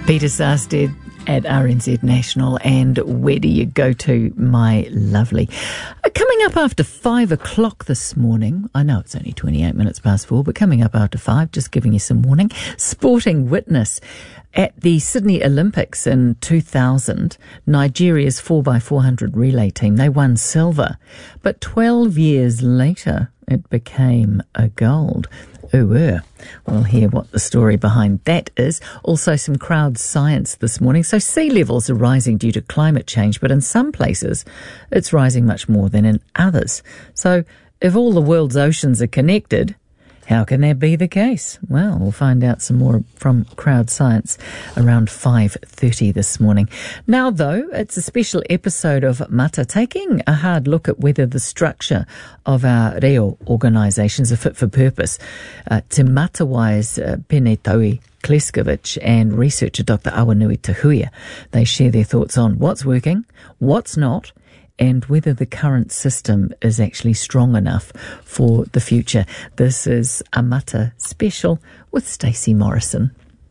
Peter Sarstedt at RNZ National, and where do you go to, my lovely? Coming up after 5 o'clock this morning, I know it's only 28 minutes past 4, but coming up after 5, just giving you some warning, Sporting Witness. At the Sydney Olympics in 2000, Nigeria's 4x400 relay team, they won silver, but 12 years later, it became a gold. We'll hear what the story behind that is. Also some crowd science this morning. So sea levels are rising due to climate change, but in some places it's rising much more than in others. So if all the world's oceans are connected, how can that be the case? Well, we'll find out some more from Crowd Science around 5:30 this morning. Now, though, it's a special episode of Mata, taking a hard look at whether the structure of our reo organisations are fit for purpose. Te Matawai's Penetowi Kleskovic and researcher Dr. Awanui Tahuia, they share their thoughts on what's working, what's not, and whether the current system is actually strong enough for the future. This is a Mata special with Stacey Morrison.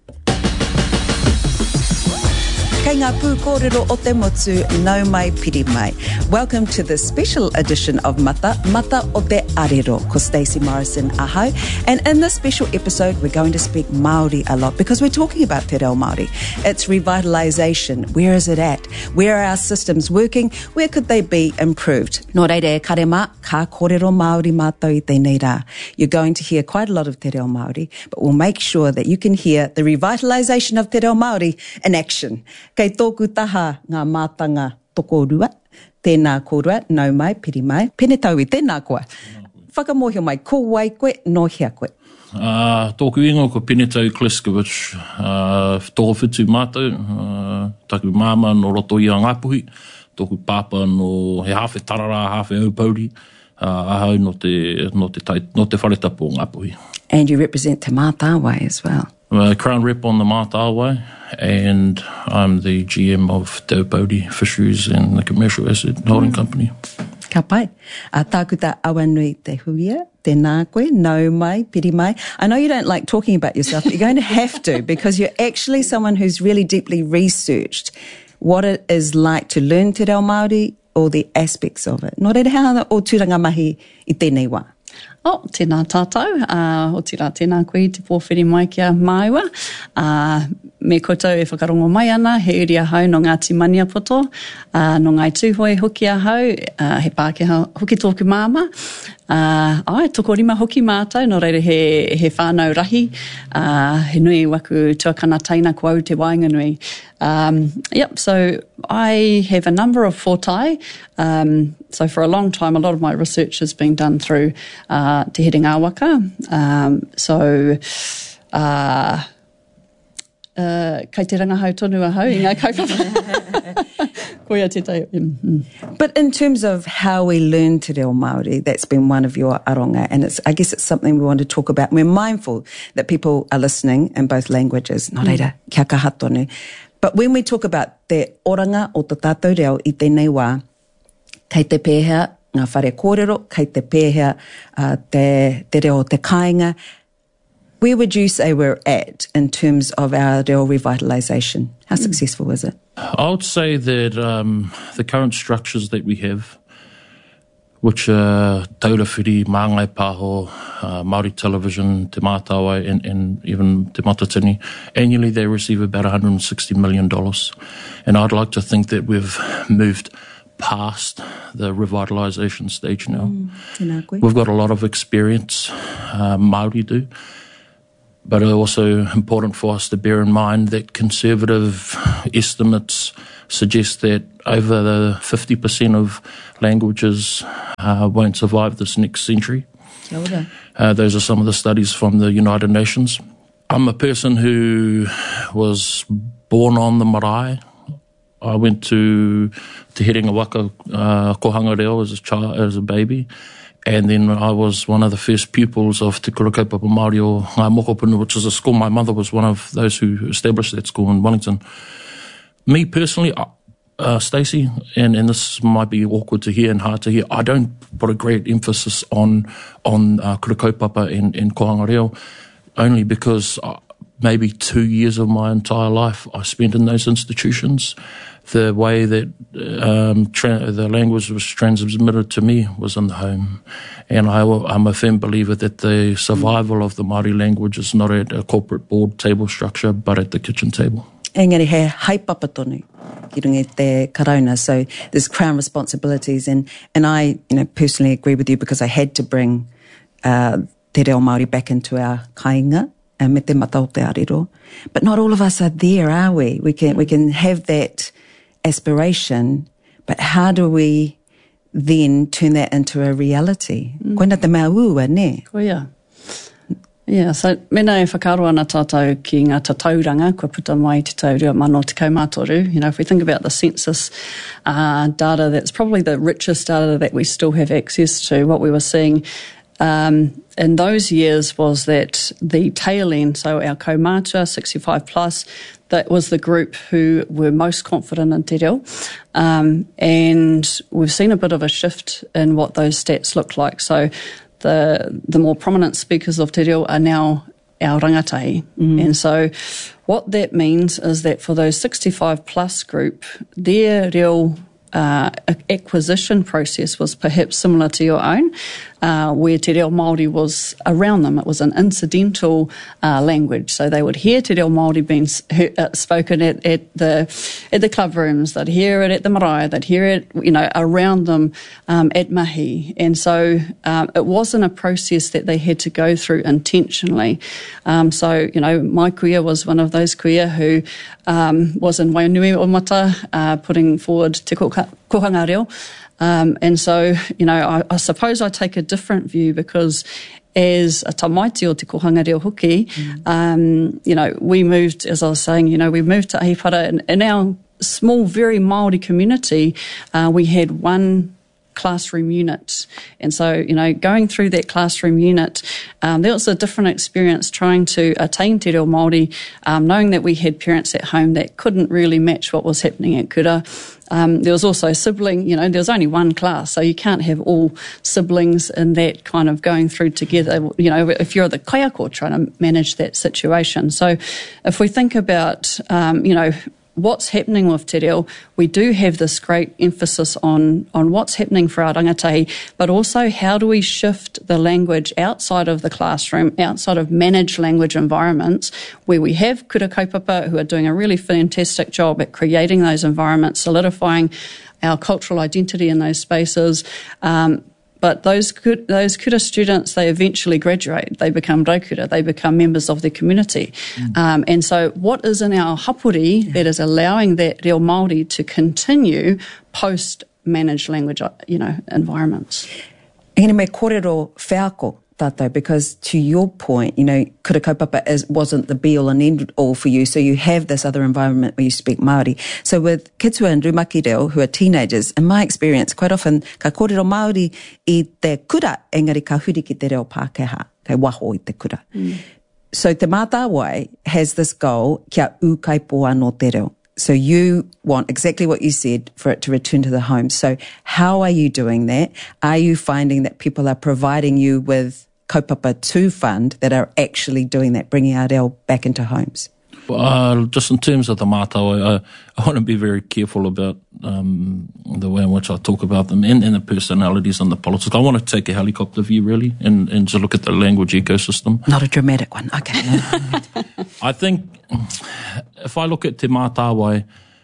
Kei ngā pū kōrero o te motu, nau mai piri mai. Welcome to this special edition of Mata o te Arero, ko Stacey Morrison ahau. And in this special episode, we're going to speak Māori a lot because we're talking about Te Reo Māori. It's revitalisation. Where is it at? Where are our systems working? Where could they be improved? Nō reire, karema, ka kōrero Māori mātou I tēnei rā. You're going to hear quite a lot of Te Reo Māori, but we'll make sure that you can hear the revitalisation of Te Reo Māori in action. Kei tōku taha ngā mātanga toko rua, tēnā kōrua, nau mai, piri mai, penetaui, tēnā koa. Whakamohio mai, ko wai koe, no hea koe. Tōku ingo ko Penetaui Kleskovic, tōku whitu mātou, taku māma no roto i a Ngāpuhi, tōku pāpa no he hawhe tarara, hawhe aupauri, ahau no te wharetapo o Ngāpuhi. And you represent Te Mātāwai as well. Crown Rep on the Mātāwai, and I'm the GM of Te Aupauri Fisheries and the Commercial Asset Holding Company. Ka pai. Tākuta Awanui Tahuia, tēnā koe, nau mai, piri mai. I know you don't like talking about yourself, but you're going to have to because you're actually someone who's really deeply researched what it is like to learn Te Reo Māori, all the aspects of it. Nō reira hea o tūranga mahi I tēnei wā. Tēnā tātou, o tira tēnā koe te pōwhiri mai kia māua. Me koutou e whakarongo mai ana, he uri ahau no Ngāti Maniapoto, no Ngai Tūhoi hoki ahau, he Pākehā hoki tōku māma. Toko rima hoki mātou, no reire he whānau rahi, he nui waku tuakana taina ko au te wainganui. So I have a number of fortai. So for a long time, a lot of my research has been done through Te Herenga Waka. Kei te rangahau tonu ahau, I ngā kaupapa. Koia te tau. But in terms of how we learn Te Reo Māori, that's been one of your aronga, and I guess it's something we want to talk about. We're mindful that people are listening in both languages. Nō reira, kia kaha tonu. But when we talk about te oranga o te tātou reo I tēnei wā, kei te pēhea ngā whare kōrero, kei te pēhea te reo te kāinga, where would you say we're at in terms of our reo revitalisation? How successful is it? I would say that the current structures that we have, which are Taurawhiri, Māngai Pāho, Māori Television, Te Mātāwai, and even Te Matatini, annually they receive about $160 million. And I'd like to think that we've moved past the revitalisation stage now. We've got a lot of experience, Māori do. But it's also important for us to bear in mind that conservative estimates suggest that over the 50% of languages won't survive this next century. Those are some of the studies from the United Nations. I'm a person who was born on the marae. I went to Te Herenga Waka kohanga reo as a baby. And then I was one of the first pupils of Te Kurakaupapa Māori o Ngā Mokopuna, which is a school. My mother was one of those who established that school in Wellington. Me personally, Stacey, and this might be awkward to hear and hard to hear, I don't put a great emphasis on Kurakaupapa and kohanga reo, only because maybe 2 years of my entire life I spent in those institutions. The way that the language was transmitted to me was in the home. And I'm a firm believer that the survival of the Māori language is not at a corporate board table structure, but at the kitchen table. Engari he haipapa tonu ki rungi te karauna. So there's Crown responsibilities, and I personally agree with you, because I had to bring te reo Māori back into our kāinga and me te mata o te arero. But not all of us are there, are we? We can have that aspiration, but how do we then turn that into a reality? Koina te mea ua, ne? Koia. Yeah, so mena e whakaaro ana tātou ki ngā tatauranga, kua puta mai te taurua mano te kaumātoru. If we think about the census data, that's probably the richest data that we still have access to. What we were seeing in those years was that the tail end, so our kaumātua, 65 plus, that was the group who were most confident in te reo. And we've seen a bit of a shift in what those stats look like. So the more prominent speakers of te reo are now our rangatahi. And so what that means is that for those 65 plus group, their reo acquisition process was perhaps similar to your own, where te reo Māori was around them. It was an incidental language. So they would hear te reo Māori being spoken at the club rooms. They'd hear it at the marae. They'd hear it, around them at mahi. And so it wasn't a process that they had to go through intentionally. So my kuia was one of those kuia who was in Wainui o Mata, putting forward te kohanga reo. And so, I suppose I take a different view, because as a tamaiti o te kohanga reo hoki, we moved, as I was saying, we moved to Ahipara. In our small, very Māori community, we had one classroom unit. And so, going through that classroom unit, there was a different experience trying to attain te reo Māori, knowing that we had parents at home that couldn't really match what was happening at kura. There was also sibling, there was only one class, so you can't have all siblings in that kind of going through together, if you're the kaiako trying to manage that situation. So if we think about, what's happening with te reo, we do have this great emphasis on what's happening for our rangatahi, but also how do we shift the language outside of the classroom, outside of managed language environments, where we have kura kaupapa who are doing a really fantastic job at creating those environments, solidifying our cultural identity in those spaces. But those kura students, they eventually graduate. They become raukura. They become members of their community. And so what is in our hapori that is allowing that reo Māori to continue post-managed language, environments? Engari me kōrero wheako tātou, because to your point, kura kaupapa wasn't the be-all and end-all for you, so you have this other environment where you speak Māori. So with kids who are in rumaki reo, who are teenagers, in my experience, quite often, ka kōrero Māori I te kura, engari ka huri ki te reo Pākehā, kei waho I te kura. So te mātāwai has this goal, kia ukaipo anō te reo. So you want exactly what you said, for it to return to the home. So how are you doing that? Are you finding that people are providing you with kaupapa to fund that are actually doing that, bringing our reo back into homes? Just in terms of the mātau, I want to be very careful about the way in which I talk about them and the personalities and the politics. I want to take a helicopter view, really, and to look at the language ecosystem. Not a dramatic one. Okay. I think if I look at Te Mātāwai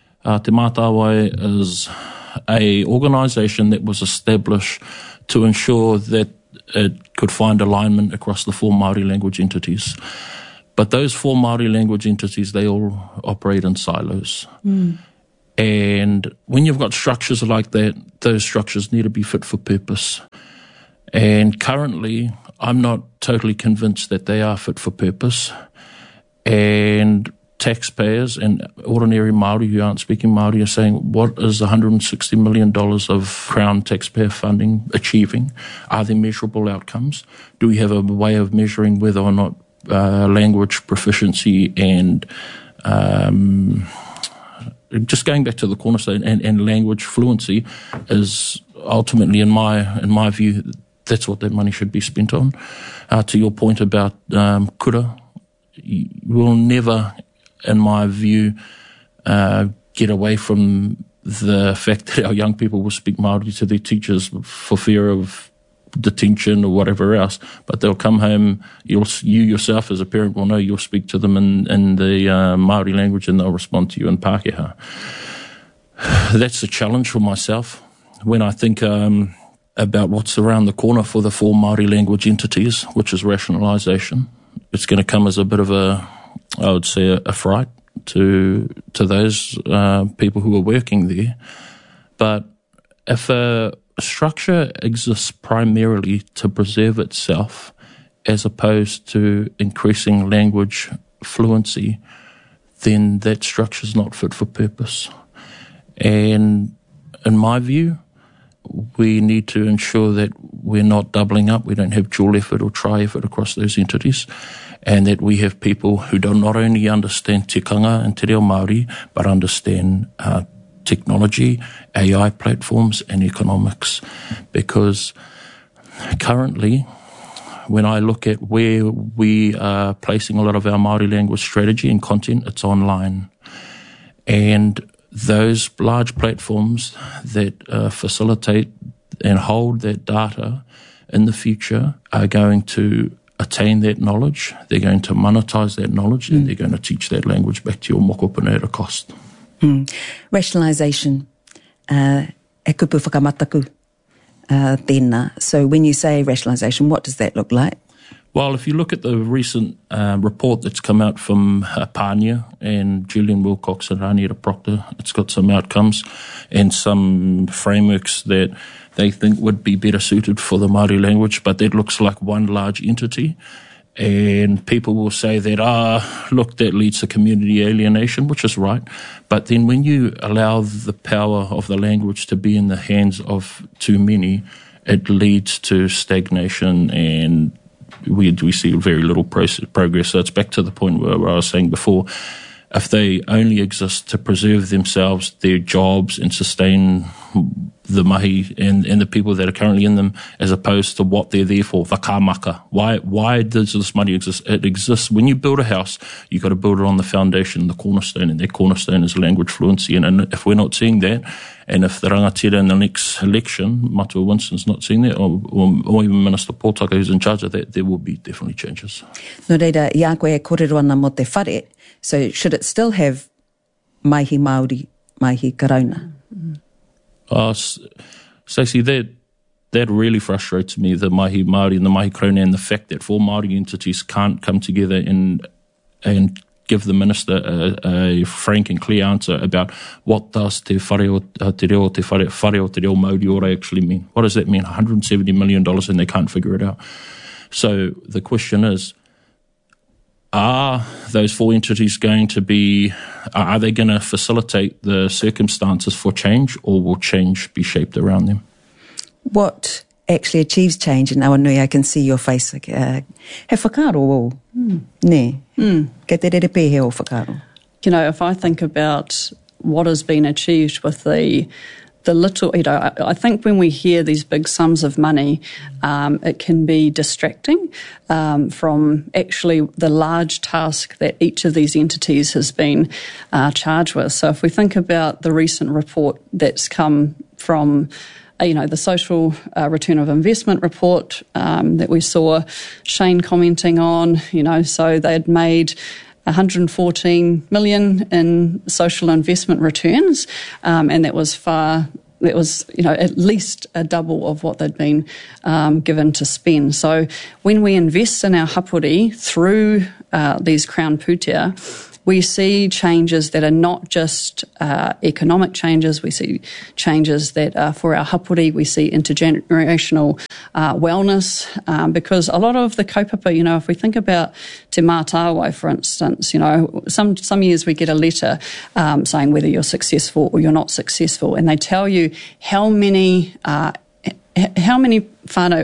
is a organisation that was established to ensure that it could find alignment across the 4 Māori language entities. But those 4 Māori language entities, they all operate in silos. And when you've got structures like that, those structures need to be fit for purpose. And currently, I'm not totally convinced that they are fit for purpose. And taxpayers and ordinary Māori who aren't speaking Māori are saying, what is $160 million of Crown taxpayer funding achieving? Are there measurable outcomes? Do we have a way of measuring whether or not language proficiency and just going back to the cornerstone and language fluency is ultimately, in my view, that's what that money should be spent on. To your point about kura, we'll never, in my view, get away from the fact that our young people will speak Māori to their teachers for fear of detention or whatever else, but they'll come home, you yourself as a parent will know you'll speak to them in the Māori language and they'll respond to you in Pākehā. That's a challenge for myself when I think about what's around the corner for the 4 Māori language entities, which is rationalisation. It's going to come as a bit of I would say, a fright to those people who are working there. But if a structure exists primarily to preserve itself as opposed to increasing language fluency, then that structure is not fit for purpose. And in my view, we need to ensure that we're not doubling up, we don't have dual effort or tri-effort across those entities, and that we have people who do not only understand tikanga and te reo Māori, but understand technology, AI platforms and economics. Because currently, when I look at where we are placing a lot of our Māori language strategy and content, it's online. And those large platforms that facilitate and hold that data in the future are going to attain that knowledge, they're going to monetize that knowledge, and they're going to teach that language back to your mokopuna at a cost. Rationalisation, e kupu whakamataku tēnā. So when you say rationalisation, what does that look like? Well, if you look at the recent report that's come out from Pānia and Julian Wilcox and Raniera Proctor, it's got some outcomes and some frameworks that they think would be better suited for the Māori language, but that looks like one large entity. And people will say that, look, that leads to community alienation, which is right. But then when you allow the power of the language to be in the hands of too many, it leads to stagnation and we see very little progress. So it's back to the point where I was saying before, if they only exist to preserve themselves, their jobs, and sustain the mahi and the people that are currently in them, as opposed to what they're there for, whakamaka. Why does this money exist? It exists. When you build a house, you've got to build it on the foundation, the cornerstone, and that cornerstone is language fluency. And if we're not seeing that, and if the rangatira in the next election, Matua Winston's not seeing that, or even Minister Pōtaka who's in charge of that, there will be definitely changes. No reira, ia koe e kōrero ana mo te whare, so should it still have maihi Māori, maihi karauna? Stacey, that really frustrates me, the mahi Māori and the mahi karauna, and the fact that 4 Māori entities can't come together and give the minister a frank and clear answer about what does te whare o te reo Māori ora actually mean. What does that mean? $170 million and they can't figure it out. So the question is, are those 4 entities going to be, are they going to facilitate the circumstances for change, or will change be shaped around them? What actually achieves change? And Awanui, I can see your face. He whakaaro o. Ne. Kei te rerepe he o whakaaro. You know, if I think about what has been achieved with the little, I think when we hear these big sums of money, it can be distracting from actually the large task that each of these entities has been charged with. So if we think about the recent report that's come from, the social return of investment report that we saw Shane commenting on, so they'd made 114 million in social investment returns, and that was at least a double of what they'd been given to spend. So when we invest in our hapori through these Crown pūtea, we see changes that are not just economic changes. We see changes that are for our hapori. We see intergenerational wellness, because a lot of the kaupapa, if we think about te mātāwai, for instance, some years we get a letter saying whether you're successful or you're not successful, and they tell you how many whānau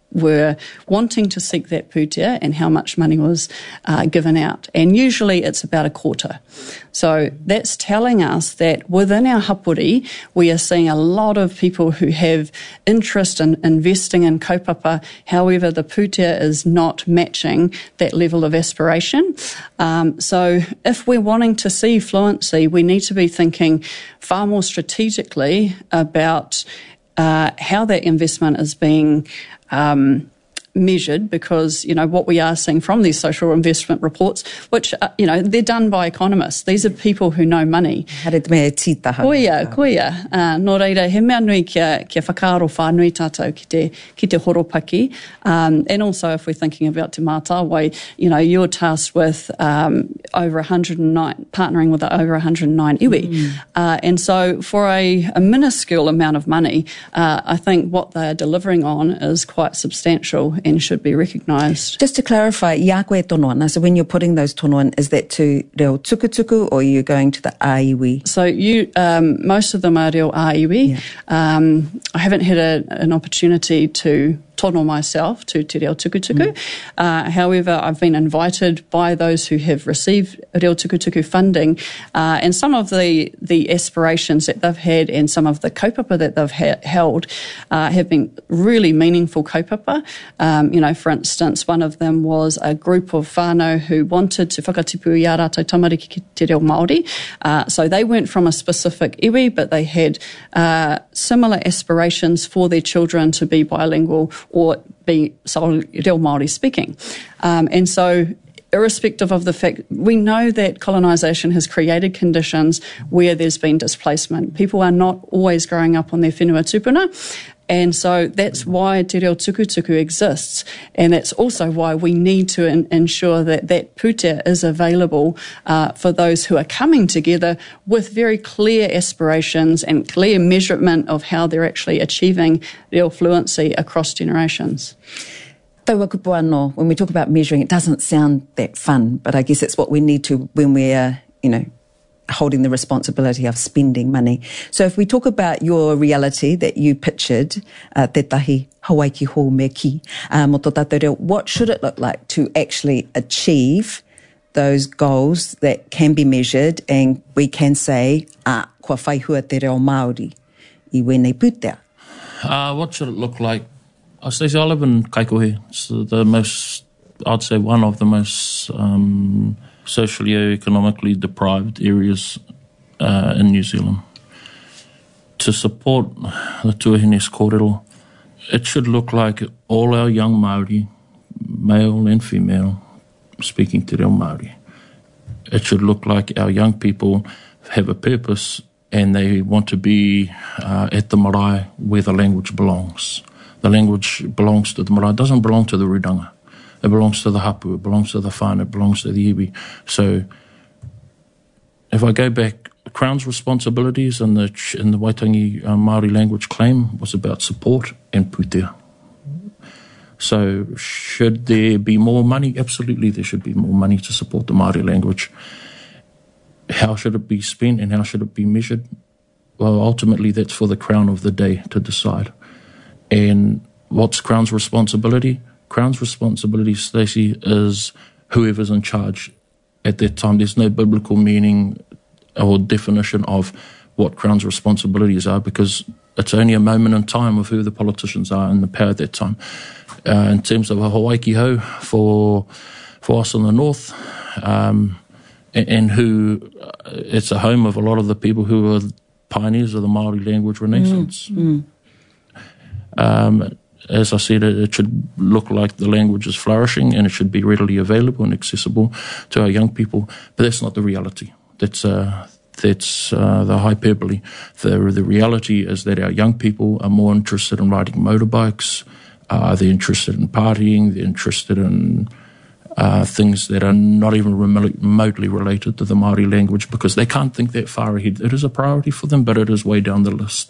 were wanting to seek that pūtea and how much money was given out. And usually it's about a quarter. So that's telling us that within our hapori, we are seeing a lot of people who have interest in investing in kaupapa. However, the pūtea is not matching that level of aspiration. So if we're wanting to see fluency, we need to be thinking far more strategically about how that investment is being measured, because, what we are seeing from these social investment reports, which, they're done by economists. These are people who know money. Haere te tītaha. Koia. Nō reira, he mea nui kia whakaaro whānui tātou ki te horopaki. And also, if we're thinking about te mātāwai, you're tasked with over 109, partnering with over 109 iwi. And so for a minuscule amount of money, I think what they're delivering on is quite substantial and should be recognised. Just to clarify, ia koe tono ana, so when you're putting those tono in, is that to reo tukutuku or are you going to the āiwi? So most of them are reo āiwi. Yeah. I haven't had an opportunity to tono myself to te reo tukutuku. However, I've been invited by those who have received reo tukutuku funding, and some of the aspirations that they've had and some of the kaupapa that they've held have been really meaningful kaupapa. For instance, one of them was a group of whānau who wanted to whakatipu i a rātou tamariki ki te reo Māori. So they weren't from a specific iwi, but they had similar aspirations for their children to be bilingual or be reo Māori speaking. And so irrespective of the fact, we know that colonisation has created conditions where there's been displacement. People are not always growing up on their whenua tupuna. And so that's why te reo tukutuku exists. And that's also why we need to ensure that that pūtea is available for those who are coming together with very clear aspirations and clear measurement of how they're actually achieving reo fluency across generations. Taua kupu anō, when we talk about measuring, it doesn't sound that fun, but I guess it's what we need to when we're, holding the responsibility of spending money. So if we talk about your reality that you pictured, te tahi Hawaii ki hou me ki, mo tō tātou reo, what should it look like to actually achieve those goals that can be measured and we can say, kua whaihua te reo Māori I wēnei pūtea? What should it look like? I live in Kaikohe. It's I'd say one of the most socio-economically deprived areas in New Zealand. To support the tuahine's kōrero, it should look like all our young Māori, male and female, speaking te reo Māori. It should look like our young people have a purpose and they want to be at the marae where the language belongs. The language belongs to the marae. It doesn't belong to the rūranga. It belongs to the hapu, it belongs to the whānau, it belongs to the iwi. So if I go back, the Crown's responsibilities in the Waitangi Māori language claim was about support and pūtea. So should there be more money? Absolutely there should be more money to support the Māori language. How should it be spent and how should it be measured? Well, ultimately that's for the Crown of the day to decide. And what's Crown's responsibility? Crown's responsibility, Stacey, is whoever's in charge at that time. There's no biblical meaning or definition of what Crown's responsibilities are because it's only a moment in time of who the politicians are in the power at that time. In terms of a Hawaii ki hou for us in the north, and who it's a home of a lot of the people who are pioneers of the Māori language renaissance. As I said, it should look like the language is flourishing and it should be readily available and accessible to our young people. But that's not the reality. That's the hyperbole. The reality is that our young people are more interested in riding motorbikes. They're interested in partying. They're interested in things that are not even remotely related to the Māori language because they can't think that far ahead. It is a priority for them, but it is way down the list.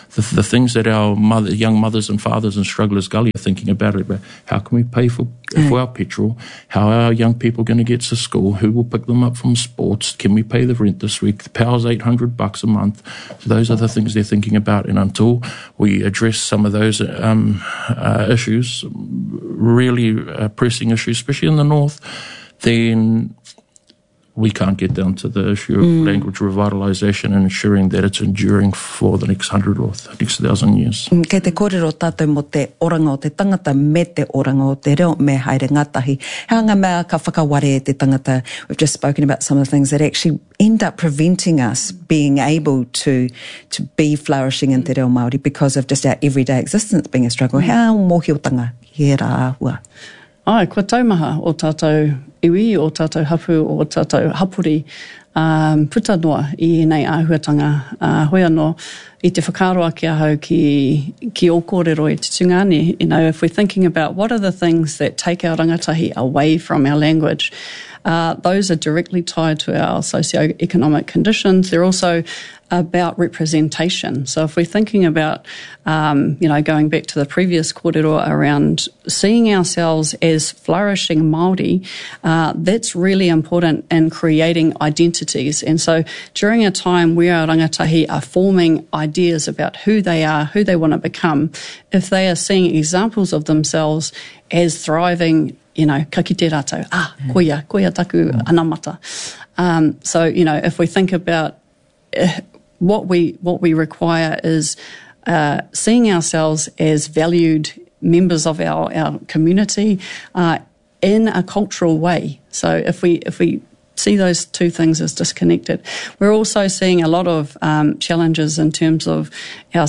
the things that our young mothers and fathers in Strugglers Gully are thinking about it. About how can we pay for our petrol? How are our young people going to get to school? Who will pick them up from sports? Can we pay the rent this week? The power's $800 a month. So those are the things they're thinking about. And until we address some of those issues, really pressing issues, especially in the north, then we can't get down to the issue of language revitalisation and ensuring that it's enduring for the next 100 or next 1,000 years. Kei te kōrero tātou mo te oranga o te tangata me te oranga o te reo me haere ngatahi. Hanga mea ka whakaware e te tangata. We've just spoken about some of the things that actually end up preventing us being able to be flourishing in te reo Māori because of just our everyday existence being a struggle. How mōhiotanga he rā hua? Ai, kua taumaha o tātou iwi, o tātou hapu, o tātou hapuri puta noa I nei āhuatanga hoi anō I te whakaroa ki ahau ki o kōrero I te tungane. You know, if we're thinking about what are the things that take our rangatahi away from our language, those are directly tied to our socio-economic conditions. They're also about representation. So if we're thinking about, going back to the previous kōrero around seeing ourselves as flourishing Māori, that's really important in creating identities. And so during a time where our rangatahi are forming ideas about who they are, who they want to become, if they are seeing examples of themselves as thriving, ka ki te rātou, koia taku anamata. So, if we think about what we require is seeing ourselves as valued members of our community in a cultural way. So if we see those two things as disconnected, we're also seeing a lot of challenges in terms of our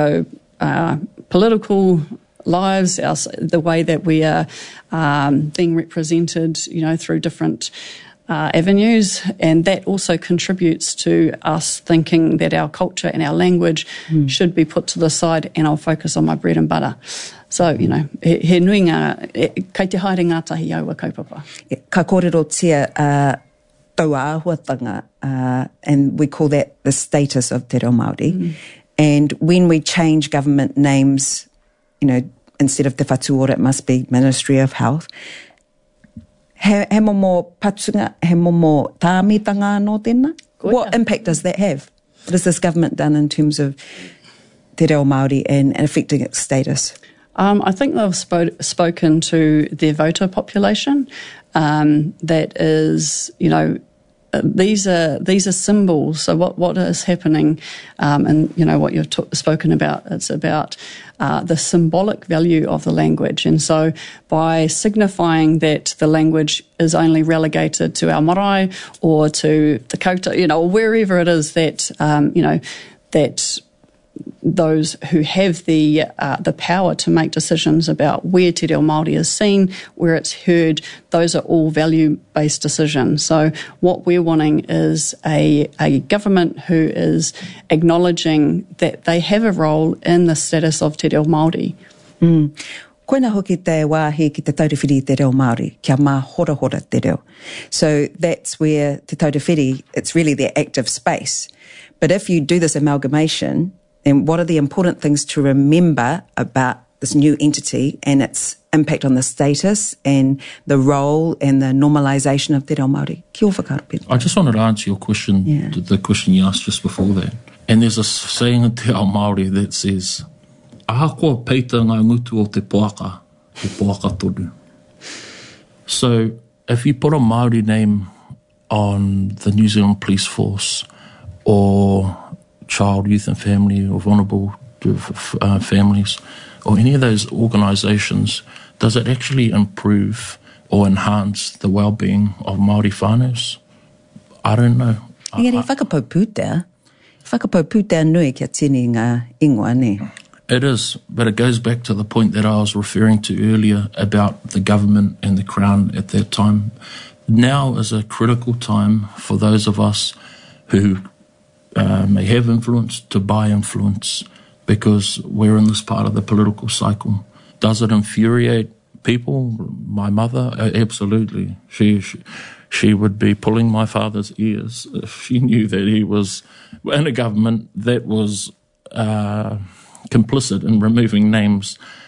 socio-political lives, the way that we are being represented, through different avenues, and that also contributes to us thinking that our culture and our language should be put to the side, and I'll focus on my bread and butter. So, he nui ngā, kei te haere ngātahi aua kaupapa. Ka kōrero tia tau āhuatanga, and we call that the status of te reo Māori. And when we change government names, instead of Te Whatuora, it must be Ministry of Health. He momo patunga, he momo tāmitanga no tēnā? What impact does that have? What has this government done in terms of te reo Māori and affecting its status? I think they've spoken to their voter population. That is, these are symbols. So what is happening, and what you've spoken about, it's about the symbolic value of the language. And so by signifying that the language is only relegated to our marae or to the kouta, or wherever it is that, that those who have the power to make decisions about where te reo Māori is seen, where it's heard, those are all value-based decisions. So what we're wanting is a government who is acknowledging that they have a role in the status of te reo Māori. Koina hoki te wāhi ki te taurewhiri te reo Māori, kia mā hora hora te reo. So that's where te taurewhiri, it's really their active space. But if you do this amalgamation, then what are the important things to remember about this new entity and its impact on the status and the role and the normalisation of te reo Māori? Kia ora whakaaro, Peter. I just wanted to answer your question, the question you asked just before that. And there's a saying in te ao Māori that says, ahakoa peita ngā ngutu o te poaka tonu. So if you put a Māori name on the New Zealand Police Force or Child, Youth and Family or vulnerable families or any of those organisations, does it actually improve or enhance the well-being of Māori whānaus? I don't know. Engari, whakapau pūtea nui kia tini ngā ingoa, ne? It is, but it goes back to the point that I was referring to earlier about the government and the Crown at that time. Now is a critical time for those of us who may have influence to buy influence because we're in this part of the political cycle. Does it infuriate people? My mother, absolutely. She would be pulling my father's ears if she knew that he was in a government that was complicit in removing names